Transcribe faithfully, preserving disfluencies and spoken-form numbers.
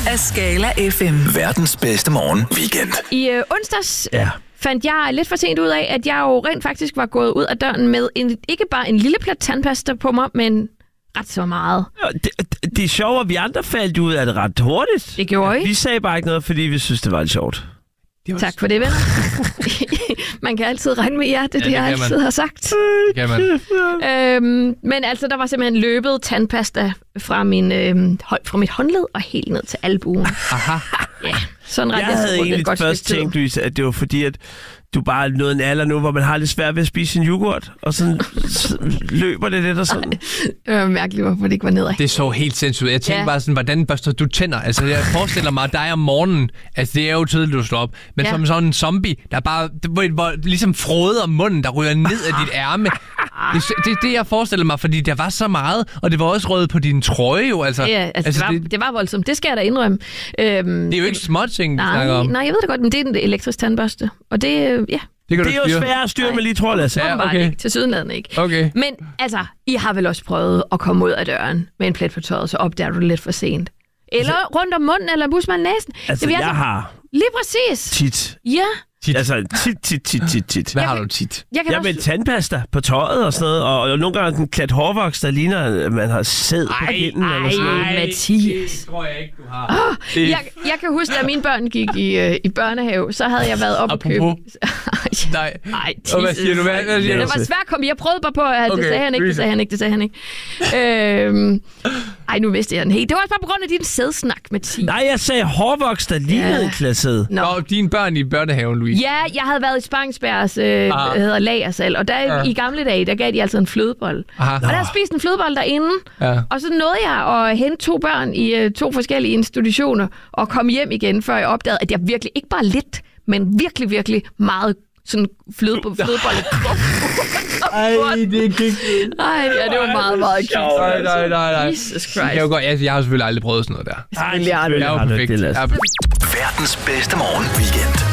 af Skala F M. Verdens bedste morgen weekend. I øh, onsdags Ja. fandt jeg lidt for sent ud af, at jeg jo rent faktisk var gået ud af døren med en, ikke bare en lille plet tandpasta på mig, men ret så meget. Det, det, det er sjovt, at vi andre faldt ud af det ret hurtigt. Det gjorde I. Vi sagde bare ikke noget, fordi vi synes, det var lidt sjovt. Det var... Tak for det, venner. Man kan altid regne med jer, det er ja, det, jeg altid har sagt. Det kan man. Øhm, men altså, der var simpelthen løbet tandpasta fra, min, øhm, fra mit håndled og helt ned til albuen. Aha. Ja, sådan ret Jeg havde egentlig først tænkt, Louise, at det var fordi, at du bare er nået en alder nu, hvor man har lidt svært ved at spise sin yoghurt, og sådan så løber det lidt og sådan. Det var mærkeligt, hvorfor det ikke var nedad. Det så helt sindssygt ud. Jeg tænkte Ja. bare sådan, hvordan børster du tænder? Altså, jeg forestiller mig dig om morgenen. Altså, det er jo tidligt, du står op. Men Ja. som sådan en zombie, der bare hvor, hvor, ligesom froder munden, der ryger ned af dit ærme. Det er det, det, jeg forestiller mig, fordi der var så meget, og det var også røget på din trøje jo. Altså, Ja, altså, altså det, var, det, det var voldsomt. Det skal jeg da indrømme. Øhm, det er jo ikke små ting, vi nej, snakker om. nej, jeg ved det godt, men det er den elektriske tandbørste. Og det, øh, ja, Det, kan Det er du jo styre. svært at styre med lige, tror jeg, Lasse. Ja, åbenbart okay. ikke. Til sydenladende ikke. Okay. Men altså, I har vel også prøvet at komme ud af døren med en plet på tøjet, så opdager du det lidt for sent. Eller altså, rundt om munden, eller bus med næsen. Altså, Det vil jeg altså- har Lige præcis. tit. Ja, Tit. Altså, tit, tit, tit, tit, tit. Hvad har du tit? jeg kan Jeg også... med tandpasta på tøjet og sådan noget, og, og nogle gange en klat hårvoks, der ligner, at man har sæd på kinden eller sådan noget. Ej, Mathias. Det tror jeg ikke, du har. Det- Jeg, jeg kan huske, da mine børn gik i, øh, i børnehave, så havde jeg været op og købe... Apropos. Nej. Nej, Og hvad siger du? Hvad, hvad siger det du? var svært at komme i. Jeg prøvede bare på, at Okay, det sagde han ikke, det Louise. sagde han ikke, det sagde han ikke. Øhm, ej, nu vidste jeg den helt. Det var også bare på grund af din sædsnak, Mathias. Nej, jeg sagde hårvoks, der lignede Ja. en klat sæd. Nå. Nå, dine børn i børnehaven, Louise. Ja, jeg havde været i Spangsbergs øh, Ah. hvad hedder lagersal, og der Ja. i gamle dage, der gav de altså en flødebold. Aha. Og der havde spist en flødebold derinde, Ja. og så nåede jeg at hente to børn i øh, to forskellige institutioner og komme hjem igen, før jeg opdagede, at jeg virkelig, ikke bare lidt, men virkelig, virkelig meget sådan fløde på flødebolle. Ej, det er kiks. Ej, ja, det var meget, meget cute. Nej, nej, nej, nej. Jesus Christ. Jeg, jo godt, altså, jeg har selvfølgelig aldrig prøvet sådan noget der. Selvfølgelig har du selvfølgelig Jeg er har jo du perfekt. det, Lasse. Jeg er perfekt. Verdens bedste morgen weekend.